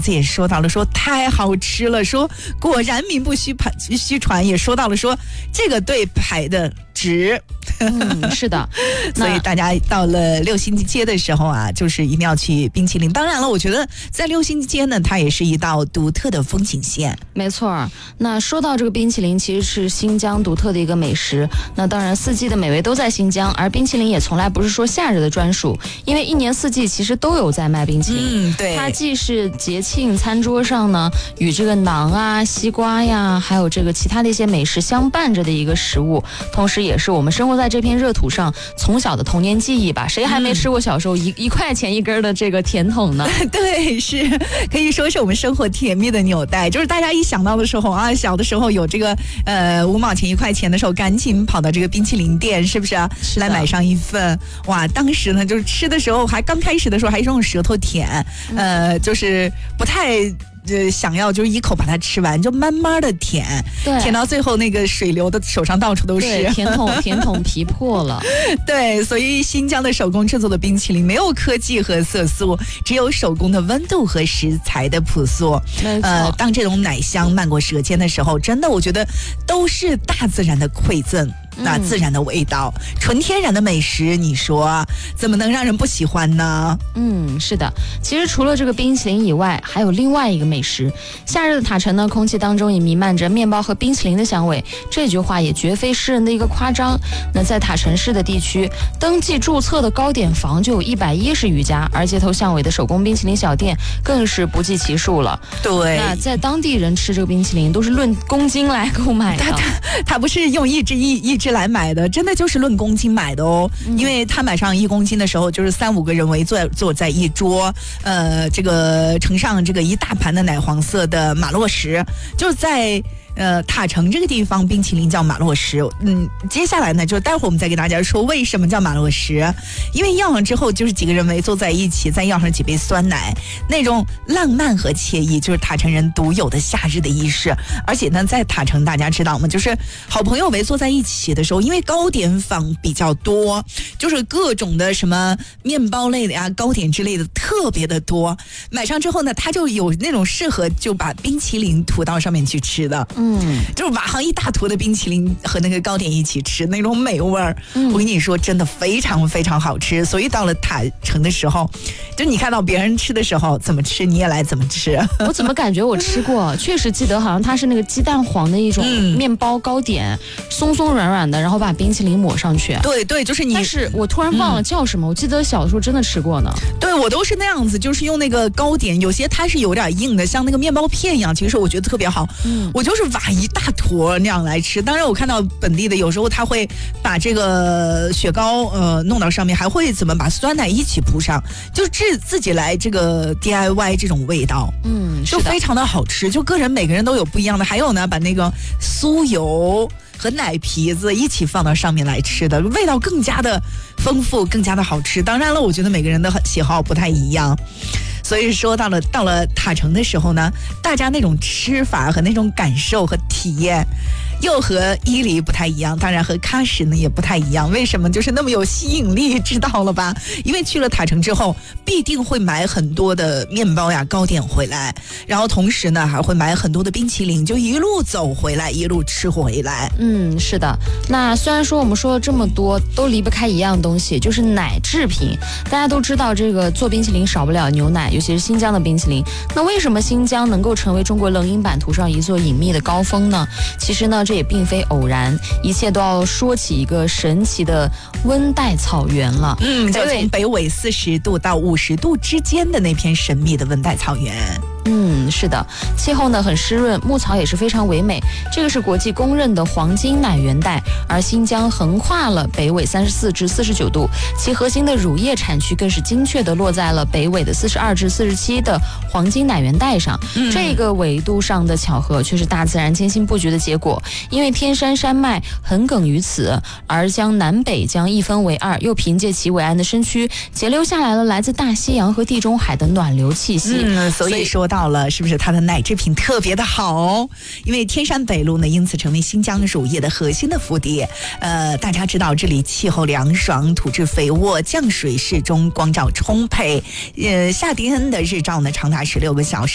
也说到了，说太好吃了，说果然名不虚传，也说到了说这个对排的值。 是的， 所以大家到了六星街的时候啊，就是一定要去冰淇淋。当然了，我觉得在六星街呢，它也是一道独特的风景线。 没错，那说到这个冰淇淋，其实是新疆独特的一个美食。那当然，四季的美味都在新疆，而冰淇淋也从来不是说夏日的专属，因为一年四季其实都有在卖冰淇淋。 对， 它既是节庆餐桌上呢与这个馕啊、西瓜呀，还有这个其他的一些美食相伴着的一个食物，同时也是我们生活在这片热土上从小的童年记忆吧。谁还没吃过小时候1块钱1根的这个甜筒呢？ 对，是可以说是我们生活甜蜜的纽带。就是大家一想到的时候啊，小的时候有这个5毛钱1块钱的时候，赶紧跑到这个冰淇淋店，是不是啊？来买上一份。哇，当时呢就是吃的时候还刚开始的时候还是用舌头舔，就是不太想要就是一口把它吃完，就慢慢的舔到最后那个水流的手上到处都是， 甜筒皮破了。 对，所以新疆的手工制作的冰淇淋没有科技和色素，只有手工的温度和食材的朴素。当这种奶香漫过舌尖的时候，真的我觉得都是大自然的馈赠。那自然的味道，纯天然的美食，你说怎么能让人不喜欢呢？ 是的，其实除了这个冰淇淋以外，还有另外一个美食。夏日的塔城呢，空气当中也弥漫着面包和冰淇淋的香味，这句话也绝非诗人的一个夸张。那在塔城市的地区，登记注册的糕点房就有110余家，而街头巷尾的手工冰淇淋小店更是不计其数了。 对， 那在当地人吃这个冰淇淋都是论公斤来购买的， 他不是用一只来买的，真的就是论公斤买的哦。因为他买上1公斤的时候，就是3-5个人围坐在一桌，这个盛上这个一大盘的奶黄色的马洛什，就是在塔城这个地方冰淇淋叫马洛什。接下来呢，就待会儿我们再给大家说为什么叫马洛什。因为要上之后就是几个人围坐在一起，再要上几杯酸奶，那种浪漫和惬意就是塔城人独有的夏日的仪式。而且呢，在塔城大家知道吗，就是好朋友围坐在一起的时候，因为糕点坊比较多，就是各种的什么面包类的呀、糕点之类的特别的多，买上之后呢，他就有那种适合就把冰淇淋涂到上面去吃的。就是马上一大坨的冰淇淋和那个糕点一起吃，那种美味儿。我跟你说，真的非常非常好吃。所以到了塔城的时候，就你看到别人吃的时候怎么吃，你也来怎么吃。 我怎么感觉我吃过，确实记得好像它是那个鸡蛋黄的一种面包糕点，松松软软的，然后把冰淇淋抹上去。 对，就是你。 但是我突然忘了叫什么，我记得小的时候真的吃过呢。 对，我都是那样子，就是用那个糕点，有些它是有点硬的，像那个面包片一样，其实我觉得特别好。我就是挖一大坨那样来吃。当然我看到本地的有时候他会把这个雪糕弄到上面，还会怎么把酸奶一起铺上，就自己来这个 DIY 这种味道。就非常的好吃，就每个人都有不一样的。还有呢，把那个酥油和奶皮子一起放到上面来吃的，味道更加的丰富，更加的好吃。当然了，我觉得每个人的喜好不太一样。所以说到了塔城的时候呢，大家那种吃法和那种感受和体验又和伊犁不太一样，当然和喀什呢也不太一样。为什么就是那么有吸引力，知道了吧？因为去了塔城之后必定会买很多的面包呀糕点回来，然后同时呢还会买很多的冰淇淋，就一路走回来，一路吃回来。 是的。那虽然说我们说了这么多，都离不开一样东西，就是奶制品。大家都知道这个做冰淇淋少不了牛奶，尤其是新疆的冰淇淋。那为什么新疆能够成为中国冷饮版图上一座隐秘的高峰呢？其实呢，这也并非偶然，一切都要说起一个神奇的温带草原了。 就从北纬40度到50度之间的那片神秘的温带草原。 是的，气候呢很湿润，牧草也是非常唯美，这个是国际公认的黄金奶源带。而新疆横跨了北纬34至49度，其核心的乳业产区更是精确地落在了北纬的42至47的黄金奶源带上。这个纬度上的巧合却是大自然精心布局的结果，因为天山山脉横亘于此，而将南北疆一分为二，又凭借其伟岸的身躯截留下来了来自大西洋和地中海的暖流气息。 所以说到了是不是它的奶制品特别的好？因为天山北路呢因此成为新疆乳业的核心的腹地。大家知道这里气候凉爽，土质肥沃，降水适中，光照充沛。夏天的日照呢长达16个小时。